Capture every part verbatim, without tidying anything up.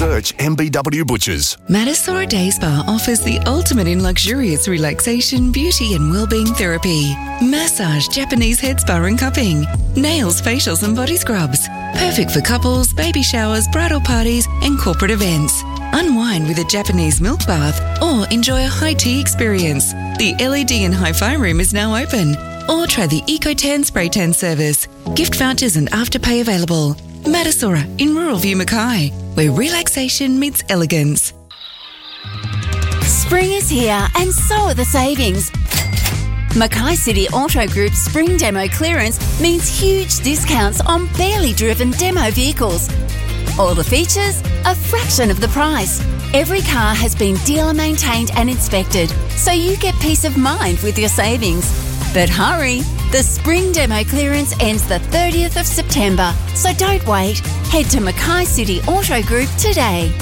Search M B W Butchers. Matasora Day Spa offers the ultimate in luxurious relaxation, beauty and wellbeing therapy. Massage, Japanese head spa and cupping. Nails, facials and body scrubs. Perfect for couples, baby showers, bridal parties and corporate events. Unwind with a Japanese milk bath or enjoy a high tea experience. The L E D and hi-fi room is now open. Or try the EcoTan spray tan service. Gift vouchers and afterpay available. Matasora in Rural View, Mackay, where relaxation meets elegance. Spring is here and so are the savings. Mackay City Auto Group's Spring Demo Clearance means huge discounts on barely driven demo vehicles. All the features, a fraction of the price. Every car has been dealer maintained and inspected, so you get peace of mind with your savings. But hurry, the Spring Demo Clearance ends the thirtieth of September, so don't wait. Head to Mackay City Auto Group today.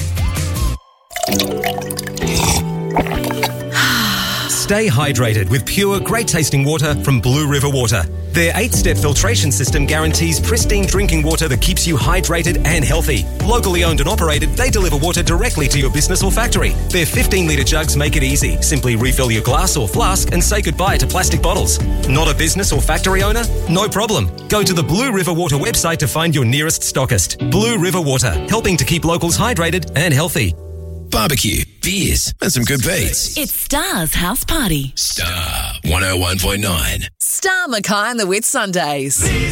Stay hydrated with pure, great-tasting water from Blue River Water. Their eight-step filtration system guarantees pristine drinking water that keeps you hydrated and healthy. Locally owned and operated, they deliver water directly to your business or factory. Their fifteen litre jugs make it easy. Simply refill your glass or flask and say goodbye to plastic bottles. Not a business or factory owner? No problem. Go to the Blue River Water website to find your nearest stockist. Blue River Water, helping to keep locals hydrated and healthy. Barbecue, beers, and some good beats. It's Star's House Party. Star one oh one point nine. Star Mackay and the Whit Sundays.